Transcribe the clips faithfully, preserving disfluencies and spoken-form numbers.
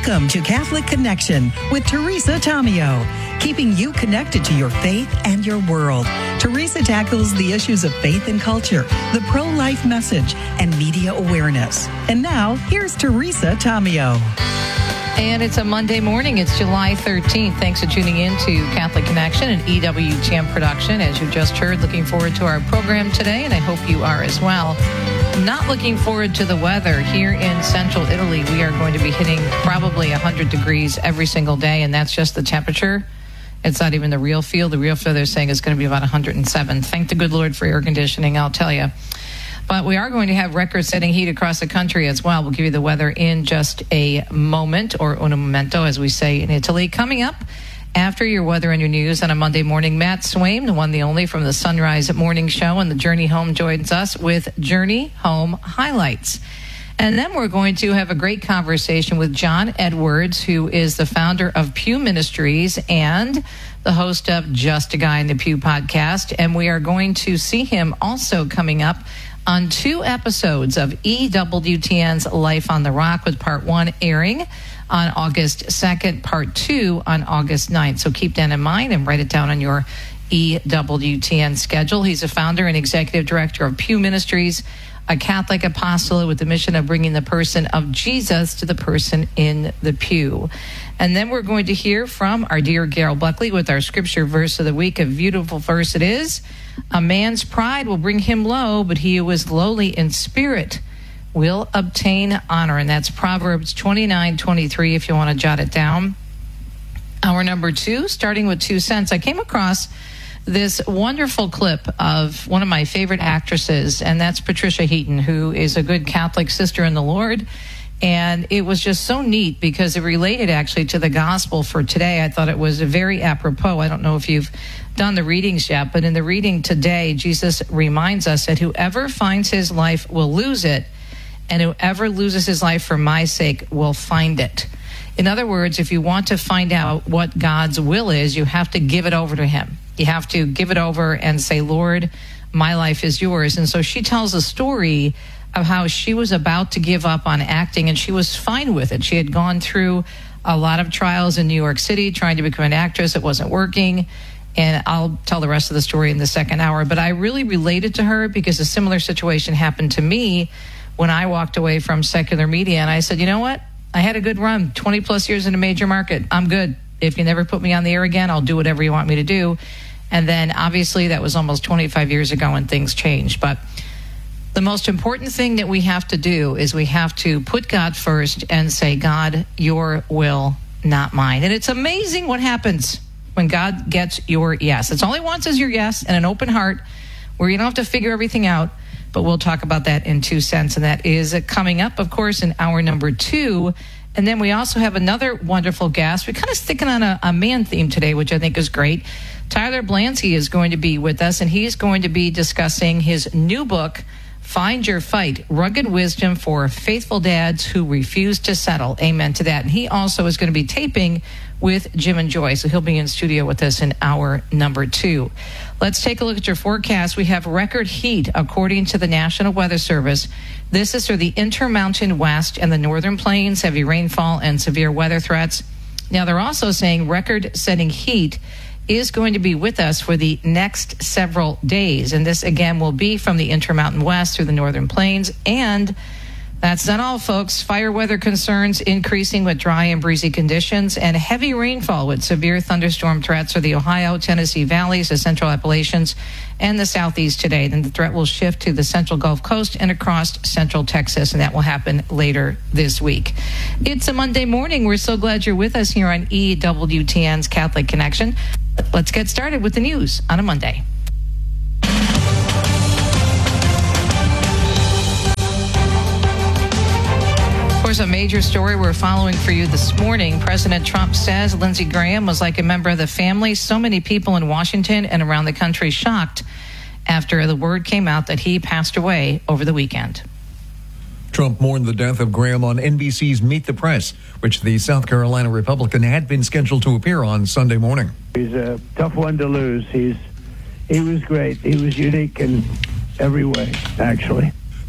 Welcome to Catholic Connection with Teresa Tomeo, keeping you connected to your faith and your world. Teresa tackles the issues of faith and culture, the pro-life message, and media awareness. And now, here's Teresa Tomeo. And it's a Monday morning. It's July thirteenth. Thanks for tuning in to Catholic Connection, an E W T M production. As you just heard, looking forward to our program today, and I hope you are as well. Not looking forward to the weather here in central Italy. We are going to be hitting probably one hundred degrees every single day, and that's just the temperature. It's not even the real feel. The real feel they're saying is going to be about one hundred seven. Thank the good Lord for air conditioning, I'll tell you. But we are going to have record-setting heat across the country as well. We'll give you the weather in just a moment, or un momento, as we say in Italy. Coming up after your weather and your news on a Monday morning, Matt Swaim, the one, the only, from the Sunrise Morning Show and the Journey Home, joins us with Journey Home Highlights. And then we're going to have a great conversation with John Edwards, who is the founder of Pew Ministries and the host of Just a Guy in the Pew podcast. And we are going to see him also coming up on two episodes of E W T N's Life on the Rock, with part one airing on August second, part two on August ninth. So keep that in mind and write it down on your E W T N schedule. He's a founder and executive director of Pew Ministries, a Catholic apostolate with the mission of bringing the person of Jesus to the person in the pew. And then we're going to hear from our dear Gail Buckley with our scripture verse of the week. A beautiful verse it is. A man's pride will bring him low, but he who is lowly in spirit will obtain honor. And that's Proverbs twenty-nine twenty-three, if you want to jot it down. Hour number two, starting with two cents. I came across this wonderful clip of one of my favorite actresses, and that's Patricia Heaton, who is a good Catholic sister in the Lord. And it was just so neat because it related actually to the gospel for today. I thought it was very apropos. I don't know if you've done the readings yet, but in the reading today, Jesus reminds us that whoever finds his life will lose it, and whoever loses his life for my sake will find it. In other words, if you want to find out what God's will is, you have to give it over to him. You have to give it over and say, Lord, my life is yours. And so she tells a story of how she was about to give up on acting, and she was fine with it. She had gone through a lot of trials in New York City trying to become an actress. It wasn't working. And I'll tell the rest of the story in the second hour. But I really related to her because a similar situation happened to me when I walked away from secular media. And I said, you know what? I had a good run, twenty plus years in a major market. I'm good. If you never put me on the air again, I'll do whatever you want me to do. And then obviously that was almost twenty-five years ago and things changed. But the most important thing that we have to do is we have to put God first and say, God, your will, not mine. And it's amazing what happens when God gets your yes. It's all he wants is your yes and an open heart where you don't have to figure everything out. But we'll talk about that in two cents. And that is coming up, of course, in hour number two. And then we also have another wonderful guest. We're kind of sticking on a, a man theme today, which I think is great. Tyler Blansky is going to be with us, and he's going to be discussing his new book, Find Your Fight, Rugged Wisdom for Faithful Dads Who Refuse to Settle. Amen to that. And he also is going to be taping with Jim and Joy, so he'll be in studio with us in hour number two. Let's take a look at your forecast. We have record heat according to the National Weather Service. This is for the Intermountain West and the Northern Plains, heavy rainfall and severe weather threats. Now, they're also saying record-setting heat is going to be with us for the next several days. And this, again, will be from the Intermountain West through the Northern Plains. And that's not all, folks. Fire weather concerns increasing with dry and breezy conditions, and heavy rainfall with severe thunderstorm threats for the Ohio, Tennessee valleys, the Central Appalachians, and the Southeast today. Then the threat will shift to the Central Gulf Coast and across Central Texas, and that will happen later this week. It's a Monday morning. We're so glad you're with us here on E W T N's Catholic Connection. Let's get started with the news on a Monday. Of course, a major story we're following for you this morning. President Trump says Lindsey Graham was like a member of the family. So many people in Washington and around the country shocked after the word came out that he passed away over the weekend. Trump mourned the death of Graham on N B C's Meet the Press, which the South Carolina Republican had been scheduled to appear on Sunday morning. He's a tough one to lose. He's he was great. He was unique in every way, actually.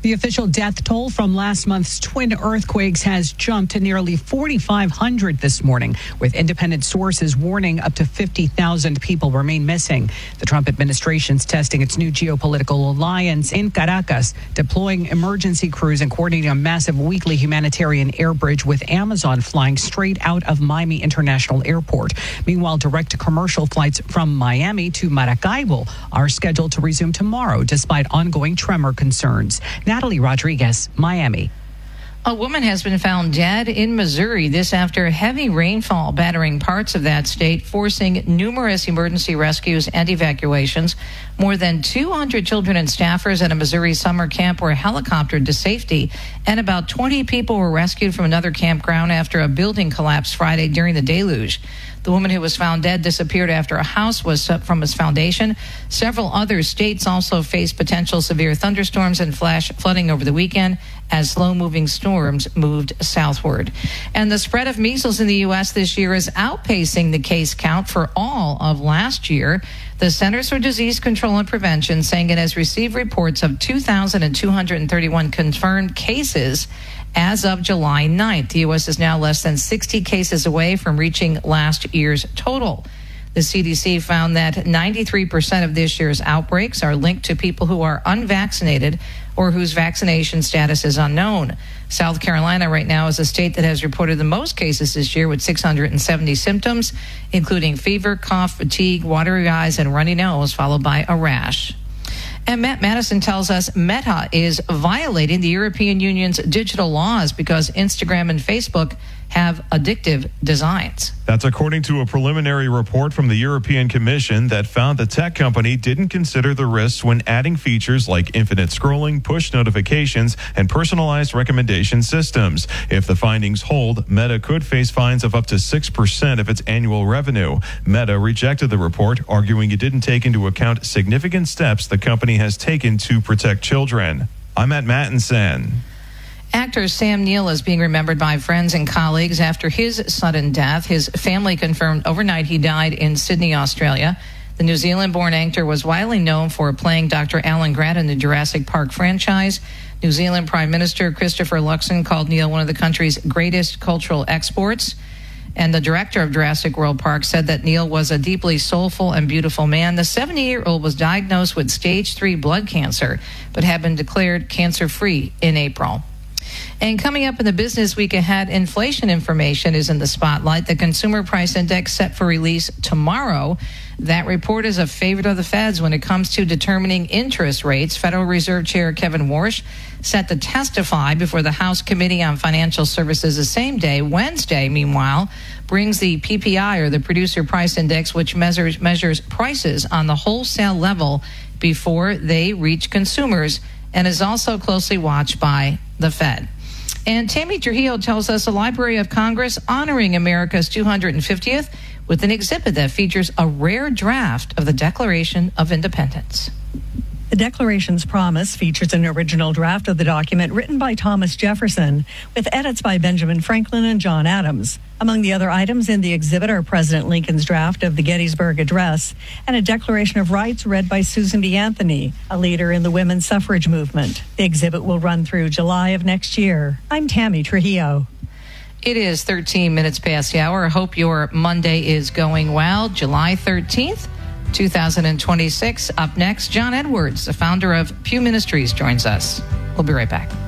The official death toll from last month's twin earthquakes has jumped to nearly forty-five hundred this morning, with independent sources warning up to fifty thousand people remain missing. The Trump administration's testing its new geopolitical alliance in Caracas, deploying emergency crews and coordinating a massive weekly humanitarian air bridge with Amazon flying straight out of Miami International Airport. Meanwhile, direct commercial flights from Miami to Maracaibo are scheduled to resume tomorrow despite ongoing tremor concerns. Natalie Rodriguez, Miami. A woman has been found dead in Missouri, this after heavy rainfall battering parts of that state, forcing numerous emergency rescues and evacuations. More than two hundred children and staffers at a Missouri summer camp were helicoptered to safety, and about twenty people were rescued from another campground after a building collapsed Friday during the deluge. The woman who was found dead disappeared after a house was set from its foundation. Several other states also faced potential severe thunderstorms and flash flooding over the weekend as slow-moving storms moved southward. And the spread of measles in the U S this year is outpacing the case count for all of last year. The Centers for Disease Control and Prevention saying it has received reports of two thousand two hundred thirty-one confirmed cases as of July ninth. The U S is now less than sixty cases away from reaching last year's total. The C D C found that ninety-three percent of this year's outbreaks are linked to people who are unvaccinated or whose vaccination status is unknown. South Carolina right now is a state that has reported the most cases this year with six hundred seventy symptoms, including fever, cough, fatigue, watery eyes, and runny nose, followed by a rash. And Matt Madison tells us Meta is violating the European Union's digital laws because Instagram and Facebook have addictive designs. That's according to a preliminary report from the European Commission that found the tech company didn't consider the risks when adding features like infinite scrolling, push notifications, and personalized recommendation systems. If the findings hold, Meta could face fines of up to six percent of its annual revenue. Meta rejected the report, arguing it didn't take into account significant steps the company has taken to protect children. I'm at Mattinson. Actor Sam Neill is being remembered by friends and colleagues after his sudden death. His family confirmed overnight he died in Sydney, Australia. The New Zealand-born actor was widely known for playing Doctor Alan Grant in the Jurassic Park franchise. New Zealand Prime Minister Christopher Luxon called Neill one of the country's greatest cultural exports. And the director of Jurassic World Park said that Neill was a deeply soulful and beautiful man. The seventy-year-old was diagnosed with stage three blood cancer, but had been declared cancer-free in April. And coming up in the business week ahead, inflation information is in the spotlight. The Consumer Price Index set for release tomorrow. That report is a favorite of the Feds when it comes to determining interest rates. Federal Reserve Chair Kevin Warsh set to testify before the House Committee on Financial Services the same day. Wednesday, meanwhile, brings the P P I, or the Producer Price Index, which measures, measures prices on the wholesale level before they reach consumers, and is also closely watched by the Fed. And Tammy Trujillo tells us the Library of Congress honoring America's two hundred fiftieth with an exhibit that features a rare draft of the Declaration of Independence. The Declaration's promise features an original draft of the document written by Thomas Jefferson, with edits by Benjamin Franklin and John Adams. Among the other items in the exhibit are President Lincoln's draft of the Gettysburg Address and a Declaration of Rights read by Susan B. Anthony, a leader in the women's suffrage movement. The exhibit will run through July of next year. I'm Tammy Trujillo. It is thirteen minutes past the hour. I hope your Monday is going well. July thirteenth, two thousand twenty-six. Up next, John Edwards, the founder of Pew Ministries, joins us. We'll be right back.